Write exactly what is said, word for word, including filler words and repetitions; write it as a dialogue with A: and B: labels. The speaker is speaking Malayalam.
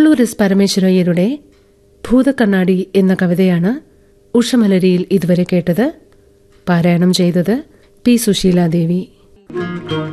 A: കല്ലൂർ എസ് പരമേശ്വരയ്യരുടെ ഭൂതക്കണ്ണാടി എന്ന കവിതയാണ് ഉഷമലരിയിൽ ഇതുവരെ കേട്ടത്. പാരായണം ചെയ്തത് പി സുശീലാദേവി.